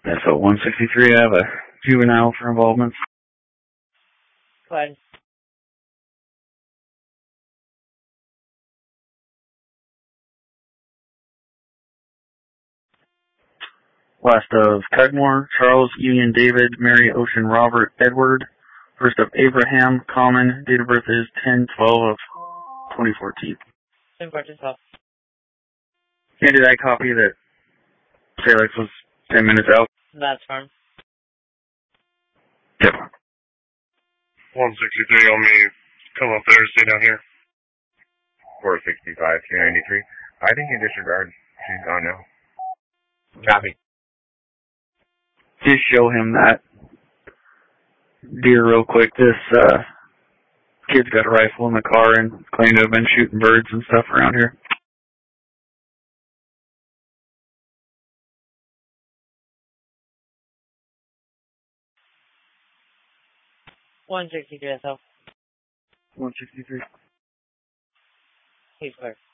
That's at 163. I have a juvenile for involvement. Go ahead. Last of Cudmore, Charles, Union, David, Mary, Ocean, Robert, Edward. First of Abraham, Common. Date of birth is 10/12 of 2014. 10/14/12. Handed I copy that Felix was 10 minutes out. That's fine. Yep. 163 on me. Come up there, stay down here. 465, 393. I think you disregard. She's gone now. Copy. Just show him that deer real quick. This kid's got a rifle in the car and claimed to have been shooting birds and stuff around here. $163 SL. 163. He's clear.